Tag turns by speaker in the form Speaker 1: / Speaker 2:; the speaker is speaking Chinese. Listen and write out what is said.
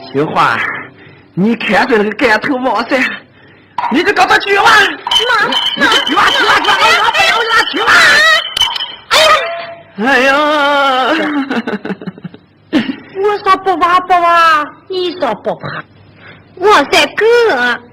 Speaker 1: 有话，你看着那个盖头毛噻，你就搞他去吧。妈，去吧，去吧！哎呀！
Speaker 2: 我说不怕，你说不怕，我在哥。